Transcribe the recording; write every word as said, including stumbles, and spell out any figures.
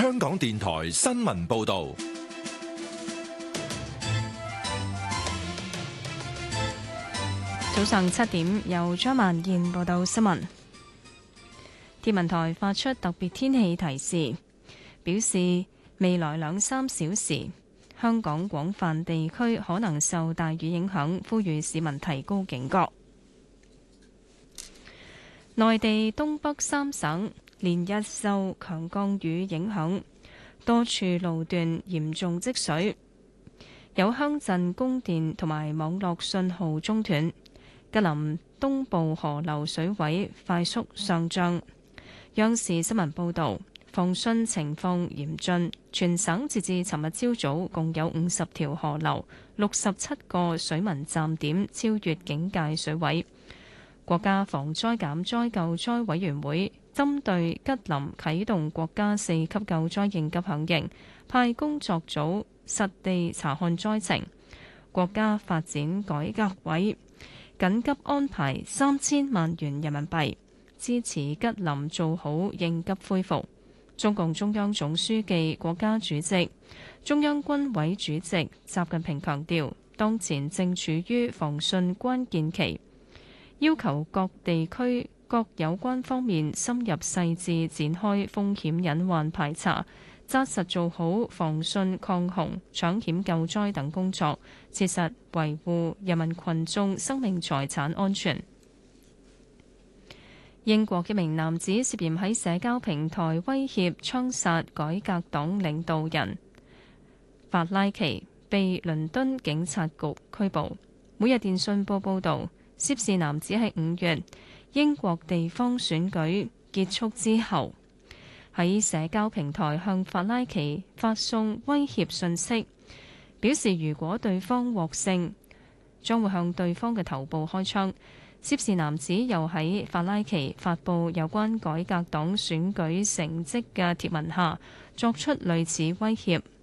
香港電台新聞報道。 早上七點，由張曼燕報道新聞。天文台發出特別天氣提示，表示未來兩三小時，香港廣泛地區可能受大雨影響，呼籲市民提高警覺。內地東北三省連日受強降雨影響，多處路段嚴重積水，有鄉鎮供電同埋網絡信號中斷。吉林東部河流水位快速上漲。央視新聞報導，防汛情況嚴峻，全省截至尋日朝早共有五十條河流、六十七個水文站點超越警戒水位。國家防災減災救災委員會針對吉林啟動國家四級救災應急響應，派工作組實地查看災情。國家發展改革委緊急安排三千萬元人民幣，支持吉林做好應急恢復。中共中央總書記、國家主席、中央軍委主席習近平強調，當前正處於防汛關鍵期，要求各地區各有關方面深入細緻展開風險隱患排查，紮實做好防汛抗洪、搶險救災等工作，切實維護人民群眾生命財產安全。英國一名男子涉嫌喺社交平台威脅槍殺改革黨領導人法拉奇，被倫敦警察局拘捕。每日電訊報報導，涉事男子喺五月英國地方選舉結束之後，喺社交平台向法拉奇發送威脅信息，表示如果對方獲勝，將會向對方嘅頭部開槍。涉事男子又喺法拉奇發布有關改革黨選舉成績嘅貼文下，作出類似威脅，